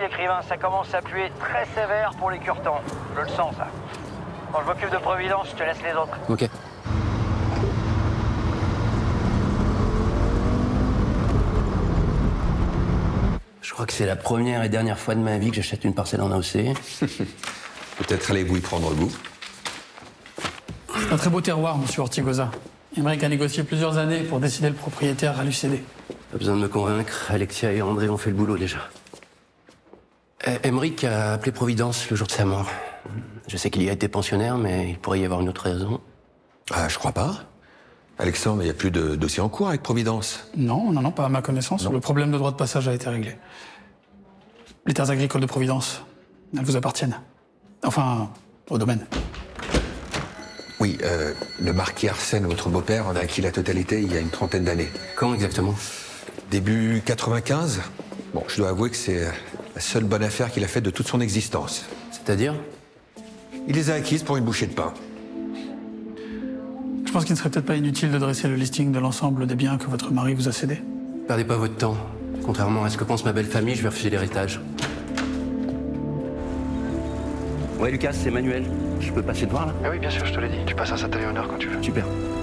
écrivain, ça commence à puer très sévère pour les cure-temps. Je le sens, ça. Quand je m'occupe de Providence, je te laisse les autres. Ok. Je crois que c'est la première et dernière fois de ma vie que j'achète une parcelle en AOC. Peut-être allez-vous y prendre goût. C'est un très beau terroir, monsieur Ortigosa. Emmerich a négocié plusieurs années pour décider le propriétaire à lui céder. Pas besoin de me convaincre, Alexia et André ont fait le boulot déjà. Emmerich a appelé Providence le jour de sa mort. Je sais qu'il y a été pensionnaire, mais il pourrait y avoir une autre raison. Ah, je crois pas. Alexandre, il n'y a plus de dossier en cours avec Providence. Non, pas à ma connaissance. Le problème de droit de passage a été réglé. Les terres agricoles de Providence, elles vous appartiennent. Enfin, au domaine. Oui, le marquis Arsène, votre beau-père, en a acquis la totalité il y a une trentaine d'années. Quand exactement? Début 95. Bon, je dois avouer que c'est la seule bonne affaire qu'il a faite de toute son existence. C'est-à-dire? Il les a acquises pour une bouchée de pain. Je pense qu'il ne serait peut-être pas inutile de dresser le listing de l'ensemble des biens que votre mari vous a cédés. Perdez pas votre temps. Contrairement à ce que pense ma belle famille, je vais refuser l'héritage. Ouais, Lucas, c'est Manuel. Je peux passer te voir, là? Ah oui, bien sûr, je te l'ai dit. Tu passes à Saint-Éléonard quand tu veux. Super.